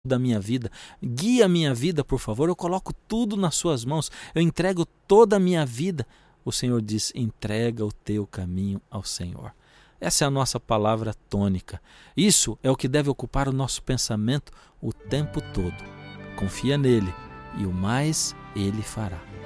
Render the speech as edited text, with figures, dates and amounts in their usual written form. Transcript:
da minha vida, guia a minha vida, por favor, eu coloco tudo nas suas mãos, eu entrego toda a minha vida. O Senhor diz: entrega o teu caminho ao Senhor. Essa é a nossa palavra tônica. Isso é o que deve ocupar o nosso pensamento o tempo todo. Confia nele e o mais ele fará.